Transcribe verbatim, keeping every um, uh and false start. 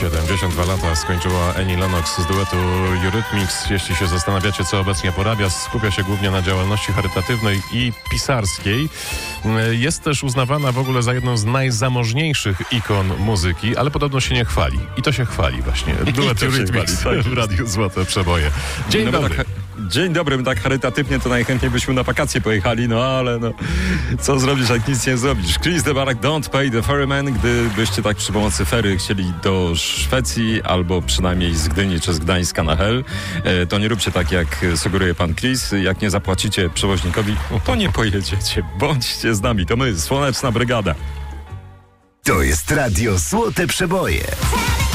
siedemdziesiąt dwa lata skończyła Annie Lennox z duetu Eurythmics. Jeśli się zastanawiacie, co obecnie porabia, skupia się głównie na działalności charytatywnej i pisarskiej. Jest też uznawana w ogóle za jedną z najzamożniejszych ikon muzyki, ale podobno się nie chwali. I to się chwali właśnie. Duet Eurythmics tak. w Radiu Złote Przeboje. Dzień no dobry. Tak, dzień dobry, my tak charytatywnie to najchętniej byśmy na wakacje pojechali, no ale no, co zrobisz, jak nic nie zrobisz? Chris de Barak, Don't Pay the Ferryman. Gdybyście tak przy pomocy fery chcieli do Szwecji, albo przynajmniej z Gdyni czy z Gdańska na Hel, to nie róbcie tak, jak sugeruje pan Chris. Jak nie zapłacicie przewoźnikowi, to nie pojedziecie. Bądźcie z nami, to my, Słoneczna Brygada. To jest Radio Złote Przeboje.